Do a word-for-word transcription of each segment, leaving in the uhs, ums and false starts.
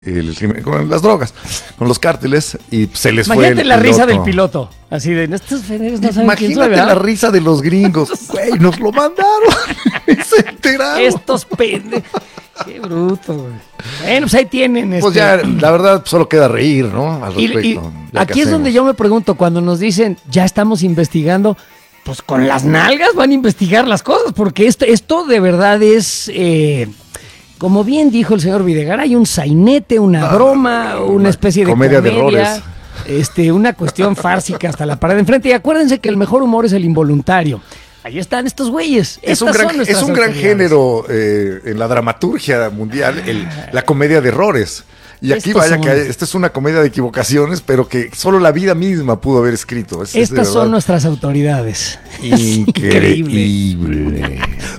El, con las drogas, con los cárteles, y se les Imagínate fue el la piloto. risa del piloto, así de, estos feneros no saben quién soy, Imagínate ¿verdad? la risa de los gringos, güey, nos lo mandaron, se enteraron. Estos pendejos, qué bruto, güey. Bueno, pues ahí tienen. Pues este... ya, la verdad, solo queda reír, ¿no? Al respecto. Y, y aquí es donde yo me pregunto, cuando nos dicen, ya estamos investigando, pues con las nalgas van a investigar las cosas, porque esto, esto de verdad es... Eh, Como bien dijo el señor Videgaray, hay un sainete, una no, broma, no, no, una una especie de comedia comedia, de errores. Este, una cuestión fársica hasta la pared de enfrente. Y acuérdense que el mejor humor es el involuntario. Ahí están estos güeyes. Es un gran, es un gran género eh, en la dramaturgia mundial, el, la comedia de errores. Y aquí Estos vaya son... que hay, esta es una comedia de equivocaciones, pero que solo la vida misma pudo haber escrito. Es, Estas es son nuestras autoridades. Increíble.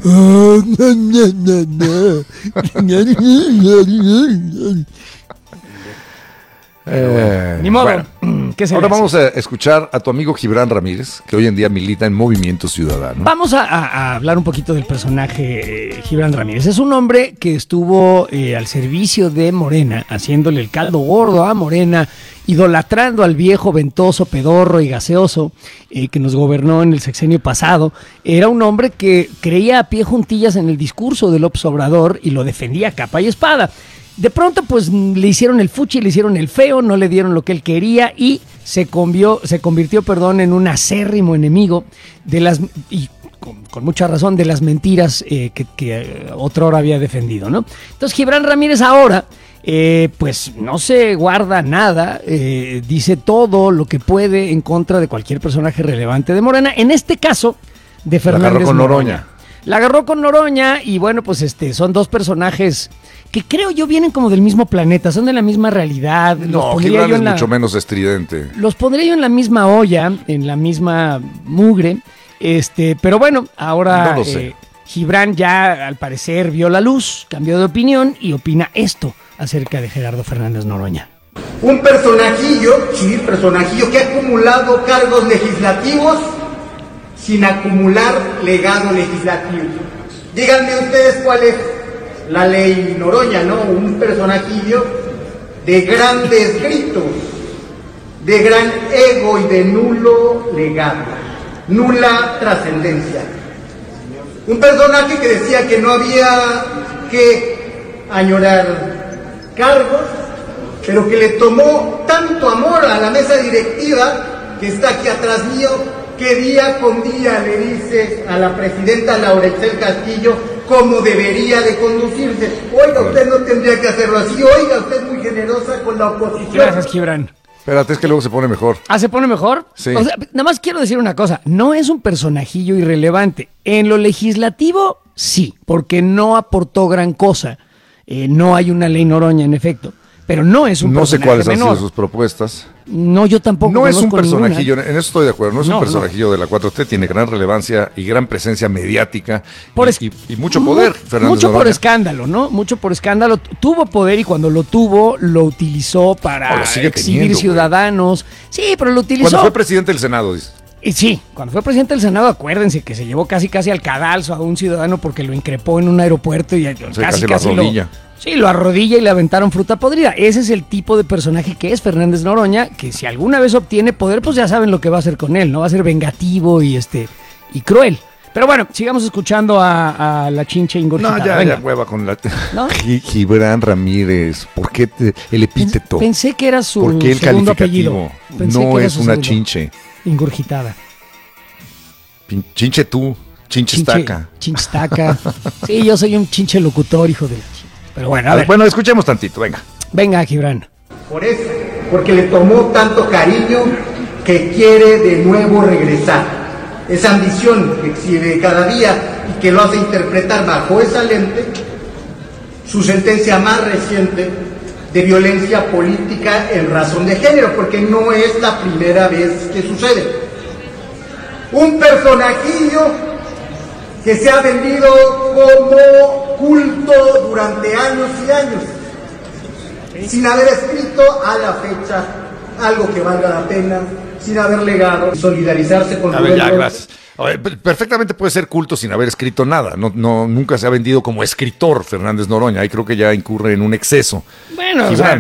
Eh, Ni modo. Bueno, ¿Qué se ahora le hace? vamos a escuchar a tu amigo Gibran Ramírez, que hoy en día milita en Movimiento Ciudadano. Vamos a, a- a hablar un poquito del personaje eh, Gibran Ramírez. Es un hombre que estuvo eh, al servicio de Morena, haciéndole el caldo gordo a Morena, idolatrando al viejo ventoso, pedorro y gaseoso eh, que nos gobernó en el sexenio pasado. Era un hombre que creía a pie juntillas en el discurso de López Obrador y lo defendía a capa y espada. De pronto, pues le hicieron el fuchi, le hicieron el feo, no le dieron lo que él quería y se convirtió, se convirtió, perdón, en un acérrimo enemigo de las, y con, con mucha razón, de las mentiras eh, que, que eh, otrora había defendido, ¿no? Entonces, Gibran Ramírez ahora, eh, pues no se guarda nada, eh, dice todo lo que puede en contra de cualquier personaje relevante de Morena, en este caso, de Fernández agarró con Noroña. Noroña. La agarró con Noroña y bueno, pues este son dos personajes que creo yo vienen como del mismo planeta, son de la misma realidad. Los No, pondría Gibran yo es en la- mucho menos estridente. Los pondría yo en la misma olla, en la misma mugre, este, pero bueno, ahora No lo sé. eh, Gibran ya al parecer vio la luz, cambió de opinión y opina esto acerca de Gerardo Fernández Noroña. Un personajillo, sí, personajillo que ha acumulado cargos legislativos sin acumular legado legislativo. Díganme ustedes cuál es la ley Noroña, ¿no? Un personajillo de grandes gritos, de gran ego y de nulo legado, nula trascendencia. Un personaje que decía que no había que añorar cargos, pero que le tomó tanto amor a la mesa directiva que está aquí atrás mío, que día con día le dice a la presidenta Laura Itzel Castillo cómo debería de conducirse. Oiga, usted no tendría que hacerlo así. Oiga, usted es muy generosa con la oposición. Gracias, Gibran. Espérate, es que luego se pone mejor. Ah, ¿se pone mejor? Sí. O sea, nada más quiero decir una cosa, no es un personajillo irrelevante. En lo legislativo, sí, porque no aportó gran cosa. Eh, no hay una ley Noroña, en efecto. Pero no es un No sé personaje cuáles han menor. sido sus propuestas. No, yo tampoco No es un conozco personajillo, ninguna. en eso estoy de acuerdo, no es No, un personajillo de la cuatro T, tiene gran relevancia y gran presencia mediática Por y, es- y- y mucho poder, Mu- Fernández Mucho por Noroña. escándalo, ¿no? Mucho por escándalo. Tu- Tuvo poder y cuando lo tuvo, lo utilizó para Oh, lo sigue exhibir teniendo, güey. ciudadanos. Sí, pero lo utilizó. Cuando fue presidente del Senado, dice. Y sí, cuando fue presidente del Senado, acuérdense que se llevó casi casi al cadalso a un ciudadano porque lo increpó en un aeropuerto y casi casi casi, lo lo, arrodilla. sí, lo arrodilla y le aventaron fruta podrida. Ese es el tipo de personaje que es Fernández Noroña, que si alguna vez obtiene poder, pues ya saben lo que va a hacer con él, ¿no? Va a ser vengativo y este y cruel. Pero bueno, sigamos escuchando a, a la chinche No, ingurgitada. ya, Venga. ya, hueva con la... ¿No? Gi- Gibran Ramírez, ¿por qué te- el epíteto? Pensé que era su ¿Por qué el segundo calificativo? apellido. Pensé que No era es su una segundo. chinche. Ingurgitada. Pin- Chinche tú, chinche estaca. Chinchestaca. Sí, yo soy un chinche locutor, hijo de la chinche. Pero bueno, a A ver. ver, bueno, escuchemos tantito, venga. Venga, Gibran. Por eso, porque le tomó tanto cariño que quiere de nuevo regresar. Esa ambición que exhibe cada día y que lo hace interpretar bajo esa lente su sentencia más reciente de violencia política en razón de género, porque no es la primera vez que sucede. Un personajillo que se ha vendido como culto durante años y años, sin haber escrito a la fecha algo que valga la pena, sin haber legado, solidarizarse con A ver, ya, Rubén gracias. Perfectamente puede ser culto sin haber escrito nada. No, no, nunca se ha vendido como escritor Fernández Noroña. Ahí creo que ya incurre en un exceso. Bueno, o sea,